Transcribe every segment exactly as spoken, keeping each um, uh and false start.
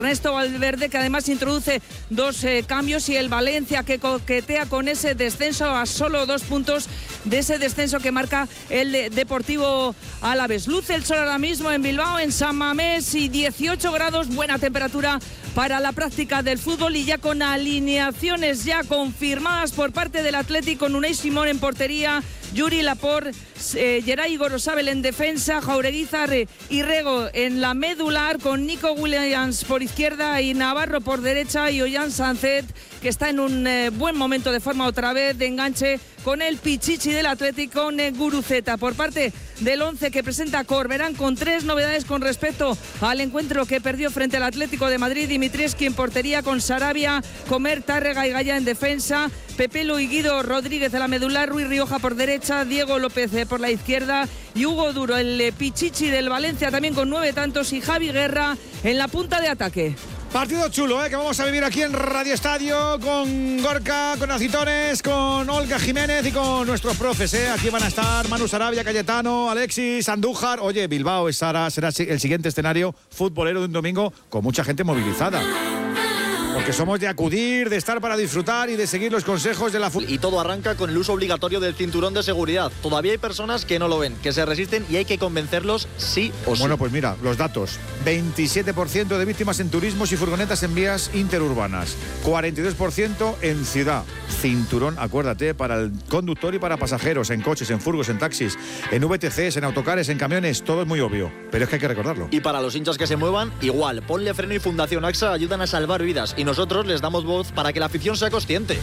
Ernesto Valverde, que además introduce dos eh, cambios, y el Valencia, que coquetea con ese descenso a solo dos puntos de ese descenso que marca el de Deportivo Alavés. Luce el sol ahora mismo en Bilbao, en San Mamés, y dieciocho grados, buena temperatura para la práctica del fútbol, y ya con alineaciones ya confirmadas por parte del Atlético, con Unai Simón en portería, Yuri Laporte, eh, Geray Gorosabel en defensa, Jaureguizar eh, y Rego en la medular, con Nico Williams por izquierda y Navarro por derecha, y Ollán Sancet, que está en un eh, buen momento de forma otra vez, de enganche con el Pichichi del Atlético, con eh, Guruceta. Por parte del once que presenta Corberán, con tres novedades con respecto al encuentro que perdió frente al Atlético de Madrid: Dimitrievski en portería, con Sarabia, Comer, Tárrega y Gaya en defensa, Pepelo y Guido Rodríguez de la medular, Ruiz Rioja por derecha, Diego López eh, por la izquierda, y Hugo Duro, el eh, Pichichi del Valencia, también con nueve tantos, y Javi Guerra en la punta de ataque. Partido chulo, ¿eh? Que vamos a vivir aquí en Radio Estadio, con Gorka, con Acitones, con Olga Jiménez y con nuestros profes, ¿eh? Aquí van a estar Manu Sarabia, Cayetano, Alexis, Andújar. Oye, Bilbao es ahora, será el siguiente escenario futbolero de un domingo con mucha gente movilizada. Porque somos de acudir, de estar para disfrutar y de seguir los consejos de la fútbol. Y todo arranca con el uso obligatorio del cinturón de seguridad. Todavía hay personas que no lo ven, que se resisten, y hay que convencerlos sí o sí. Bueno, pues mira, los datos. veintisiete por ciento de víctimas en turismos y furgonetas en vías interurbanas. cuarenta y dos por ciento en ciudad. Cinturón, acuérdate, para el conductor y para pasajeros, en coches, en furgos, en taxis, en V T Cs, en autocares, en camiones. Todo es muy obvio, pero es que hay que recordarlo. Y para los hinchas que se muevan, igual. Ponle Freno y Fundación AXA ayudan a salvar vidas, y nosotros les damos voz para que la afición sea consciente.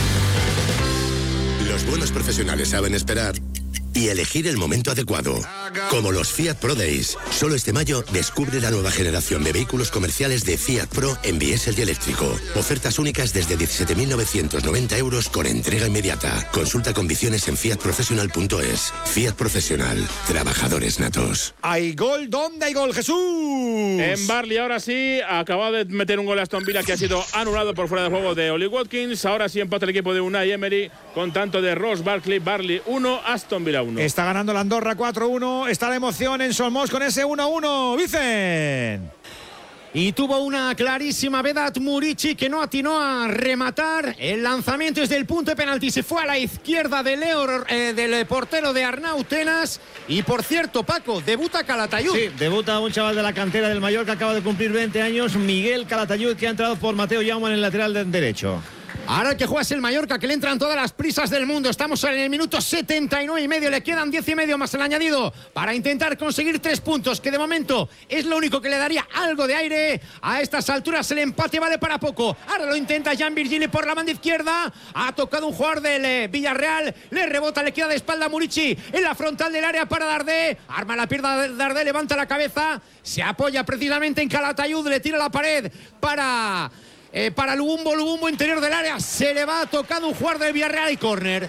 Los buenos profesionales saben esperar y elegir el momento adecuado. Como los Fiat Pro Days. Solo este mayo descubre la nueva generación de vehículos comerciales de Fiat Pro en diésel y eléctrico. Ofertas únicas desde diecisiete mil novecientos noventa euros con entrega inmediata. Consulta condiciones en fiat professional punto es. Fiat Profesional. Trabajadores natos. ¿Hay gol? ¿Dónde hay gol, Jesús? En Barley, ahora sí. Acaba de meter un gol a Aston Villa, que ha sido anulado por fuera de juego de Oli Watkins. Ahora sí empata el equipo de Unai Emery con tanto de Ross Barkley. Barley uno, Aston Villa uno. Está ganando la Andorra cuatro uno. Está la emoción en Solmos con ese uno uno. Vicen. Y tuvo una clarísima Vedat Murici, que no atinó a rematar. El lanzamiento es del punto de penalti. Se fue a la izquierda de Leo, eh, del portero de Arnau Tenas. Y por cierto, Paco, debuta Calatayud. Sí, debuta un chaval de la cantera del Mallorca, acaba de cumplir veinte años, Miguel Calatayud, que ha entrado por Mateo Jaume en el lateral de derecho. Ahora el que juega es el Mallorca, que le entran todas las prisas del mundo. Estamos en el minuto setenta y nueve y medio. Le quedan diez y medio más el añadido para intentar conseguir tres puntos, que de momento es lo único que le daría algo de aire. A estas alturas el empate vale para poco. Ahora lo intenta Jan Virgili por la banda izquierda. Ha tocado un jugador del eh, Villarreal. Le rebota, le queda de espalda a Murici en la frontal del área para Dardé. Arma la pierna de Dardé, levanta la cabeza. Se apoya precisamente en Calatayud. Le tira la pared para... Eh, para Lubumbo, Lubumbo interior del área, se le va tocando un jugador del Villarreal y córner.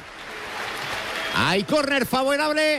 Hay córner favorable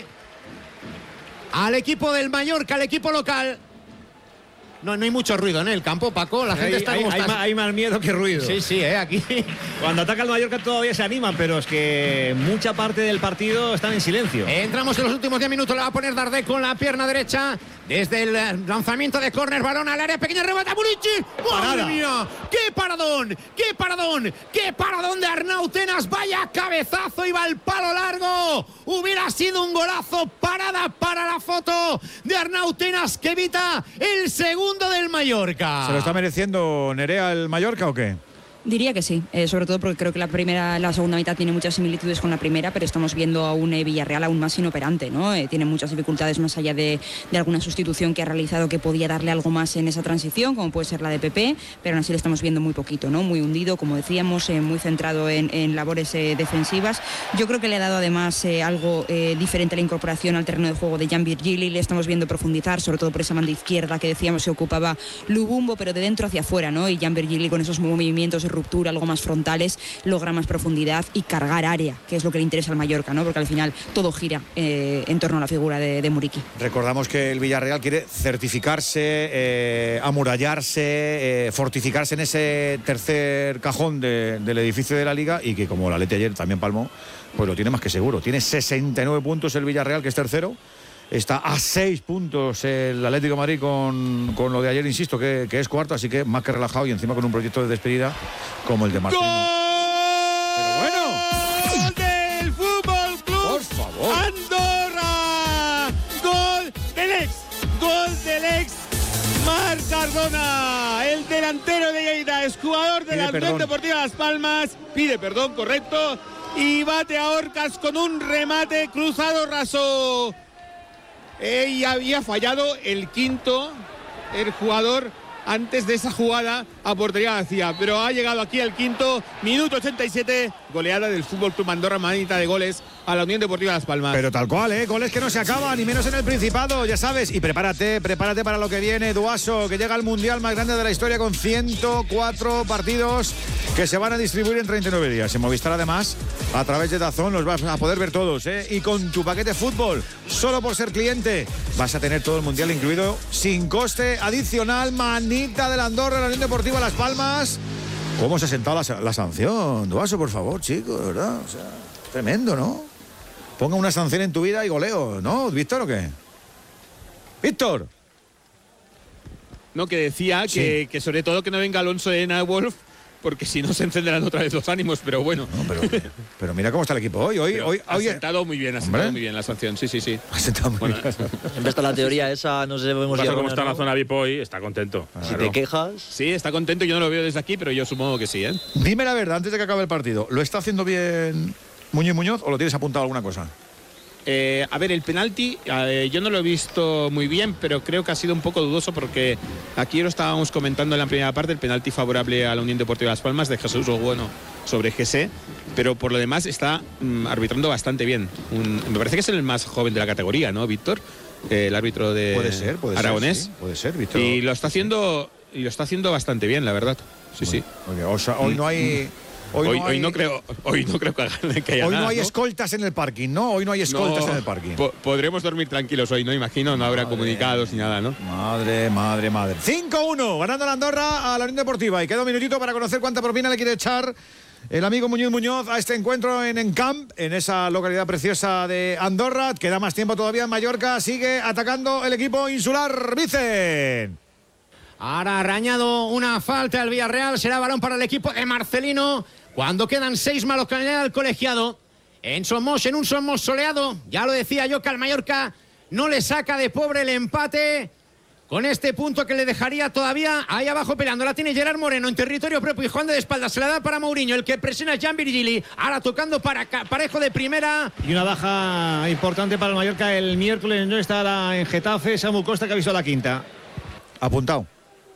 al equipo del Mallorca, al equipo local. No, no hay mucho ruido en el campo, Paco. La gente hay, está hay, como hay, está. Hay más miedo que ruido. Sí, sí, eh, aquí. Cuando ataca el Mallorca todavía se animan, pero es que mucha parte del partido están en silencio. Entramos en los últimos diez minutos. Le va a poner Dardé con la pierna derecha. Desde el lanzamiento de córner, balón al área pequeña, rebota Murici. ¡Madre mía! ¡Qué paradón! ¡Qué paradón! ¡Qué paradón de Arnau Tenas! ¡Vaya cabezazo! Iba al palo largo. Hubiera sido un golazo. Parada para la foto de Arnau Tenas, que evita el segundo del Mallorca. ¿Se lo está mereciendo Nerea el Mallorca o qué? Diría que sí, eh, sobre todo porque creo que la primera, la segunda mitad tiene muchas similitudes con la primera, pero estamos viendo a un eh, Villarreal aún más inoperante, ¿no? Eh, tiene muchas dificultades más allá de, de alguna sustitución que ha realizado que podía darle algo más en esa transición, como puede ser la de Pepe, pero aún así le estamos viendo muy poquito, ¿no? Muy hundido, como decíamos, eh, muy centrado en, en labores eh, defensivas. Yo creo que le ha dado además eh, algo eh, diferente a la incorporación al terreno de juego de Jan Virgili. Le estamos viendo profundizar, sobre todo por esa banda izquierda que decíamos se ocupaba Lubumbo, pero de dentro hacia afuera, ¿no? Y Jan Virgili con esos movimientos de ruptura, algo más frontales, logra más profundidad y cargar área, que es lo que le interesa al Mallorca, ¿no? Porque al final todo gira eh, en torno a la figura de, de Muriqui. Recordamos que el Villarreal quiere certificarse, eh, amurallarse, eh, fortificarse en ese tercer cajón de, del edificio de la Liga, y que, como la Leti ayer también palmó, pues lo tiene más que seguro. Tiene sesenta y nueve puntos el Villarreal, que es tercero, Está a seis puntos el Atlético de Madrid con, con lo de ayer, insisto, que, que es cuarto, así que más que relajado y encima con un proyecto de despedida como el de Marcelino. Pero bueno. ¡Gol del Fútbol Club! Por favor. ¡Andorra! ¡Gol del ex! ¡Gol del ex! Marc Cardona, el delantero de Lleida, es jugador de la Unión Deportiva Las Palmas. Pide perdón, correcto. Y bate a Orcas con un remate cruzado raso. Eh, y había fallado el quinto, el jugador, antes de esa jugada a portería vacía. Pero ha llegado aquí el quinto, minuto ochenta y siete, goleada del Fútbol Club Andorra, manita de goles a la Unión Deportiva Las Palmas. Pero tal cual, ¿eh? Goles que no se acaban, ni menos en el Principado, ya sabes. Y prepárate, prepárate para lo que viene, Duaso, que llega al Mundial más grande de la historia con ciento cuatro partidos que se van a distribuir en treinta y nueve días. En Movistar, además, a través de Dazón los vas a poder ver todos, ¿eh? Y con tu paquete fútbol, solo por ser cliente, vas a tener todo el Mundial incluido sin coste adicional. Manita de la Andorra, la Unión Deportiva Las Palmas. ¿Cómo se ha sentado la, la sanción? Duaso, por favor, chicos, ¿verdad? O sea, tremendo, ¿no? Ponga una sanción en tu vida y goleo, ¿no, Víctor, o qué? ¡Víctor! No, que decía sí. que, que sobre todo que no venga Alonso de Wolf, porque si no se encenderán otra vez los ánimos, pero bueno. No, pero, pero mira cómo está el equipo hoy. hoy, pero hoy ha hoy, sentado muy bien, ha sentado muy bien la sanción, sí, sí, sí. Ha sentado muy bueno, bien. Siempre está la teoría esa, no sabemos ya cómo está en la zona V I P hoy, está contento. Si claro. te quejas. Sí, está contento, yo no lo veo desde aquí, pero yo supongo que sí, ¿eh? Dime la verdad, antes de que acabe el partido, ¿lo está haciendo bien Muñoz Muñoz o lo tienes apuntado alguna cosa? Eh, a ver, el penalti, eh, yo no lo he visto muy bien, pero creo que ha sido un poco dudoso porque aquí lo estábamos comentando en la primera parte, el penalti favorable a la Unión Deportiva Las Palmas de Jesús Bueno sobre G C, pero por lo demás está mm, arbitrando bastante bien. Un, me parece que es el más joven de la categoría, ¿no, Víctor? Eh, el árbitro de puede ser, puede Aragonés. Ser, sí, puede ser, Víctor. Y lo está haciendo, y lo está haciendo bastante bien, la verdad. Sí, bueno, sí. Oye, o sea, hoy no hay... Hoy, hoy, no, hay, hoy no creo, hoy no creo que, hagan, que haya Hoy nada, no hay ¿no? escoltas en el parking, ¿no? Hoy no hay escoltas no, en el parking. Po podremos dormir tranquilos hoy, ¿no? Imagino, no habrá madre, comunicados ni nada, ¿no? Madre, madre, madre. cinco uno, ganando la Andorra a la Unión Deportiva. Y queda un minutito para conocer cuánta propina le quiere echar el amigo Muñoz Muñoz a este encuentro en Encamp, en esa localidad preciosa de Andorra. Queda más tiempo todavía en Mallorca. Sigue atacando el equipo insular. Vicen. Ahora ha arañado una falta al Villarreal. Será balón para el equipo de Marcelino. Cuando quedan seis más localidad al colegiado. En Somos, en un Somos soleado. Ya lo decía yo que al Mallorca no le saca de pobre el empate. Con este punto que le dejaría todavía ahí abajo peleando. La tiene Gerard Moreno en territorio propio y jugando de espaldas. Se la da para Mourinho. El que presiona es Jan Virgili. Ahora tocando para Parejo de primera. Y una baja importante para el Mallorca el miércoles. No está la, en Getafe. Samu Costa que ha visto la quinta. Apuntado.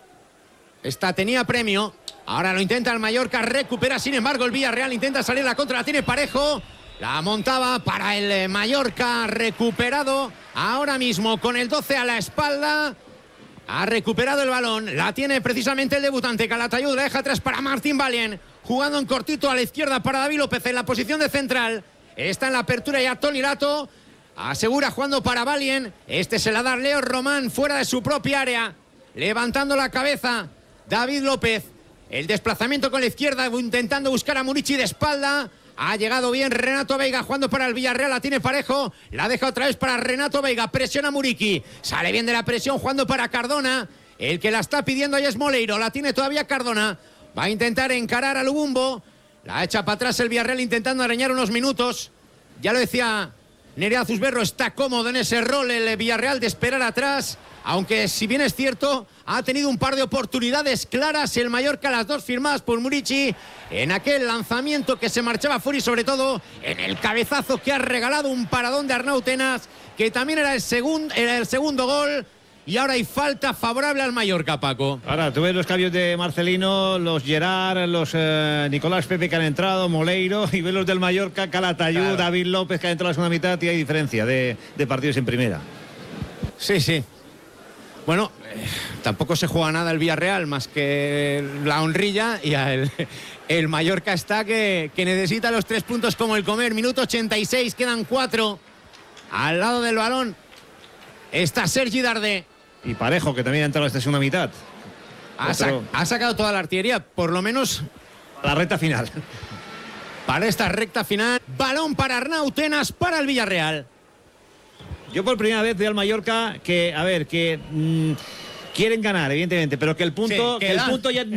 Esta tenía premio. Ahora lo intenta el Mallorca, recupera sin embargo el Villarreal, intenta salir la contra, la tiene Parejo, la montaba para el Mallorca, recuperado ahora mismo con el doce a la espalda, ha recuperado el balón, la tiene precisamente el debutante Calatayud, la deja atrás para Martín Valien, jugando en cortito a la izquierda para David López en la posición de central, está en la apertura ya Toni Lato, asegura jugando para Valien, este se la da Leo Román fuera de su propia área, levantando la cabeza David López. El desplazamiento con la izquierda, intentando buscar a Murici de espalda. Ha llegado bien Renato Veiga jugando para el Villarreal, la tiene Parejo. La deja otra vez para Renato Veiga, presiona a Muriqui. Sale bien de la presión jugando para Cardona. El que la está pidiendo ahí es Moleiro, la tiene todavía Cardona. Va a intentar encarar a Lubumbo. La echa para atrás el Villarreal intentando arañar unos minutos. Ya lo decía Nerea Zuzberro, está cómodo en ese rol el Villarreal de esperar atrás. Aunque si bien es cierto, ha tenido un par de oportunidades claras el Mallorca, las dos firmadas por Murici, en aquel lanzamiento que se marchaba fuera y sobre todo en el cabezazo que ha regalado un paradón de Arnau Tenas, que también era el, segun, era el segundo gol. Y ahora hay falta favorable al Mallorca, Paco. Ahora, tú ves los cambios de Marcelino, los Gerard, los eh, Nicolás Pepe que han entrado, Moleiro, y ves los del Mallorca, Calatayud, claro. David López que ha entrado en la segunda mitad y hay diferencia de, de partidos en primera. Sí, sí. Bueno, eh, tampoco se juega nada el Villarreal más que la honrilla y el, el Mallorca está que, que necesita los tres puntos como el comer. Minuto ochenta y seis, quedan cuatro. Al lado del balón está Sergi Dardé. Y Parejo, que también ha entrado en esta segunda mitad. Ha, sac ha sacado toda la artillería, por lo menos a la recta final. Para esta recta final, balón para Arnau Tenas para el Villarreal. Yo por primera vez veo al Mallorca que, a ver, que... Mmm, quieren ganar, evidentemente, pero que el punto, Sí, que el punto ya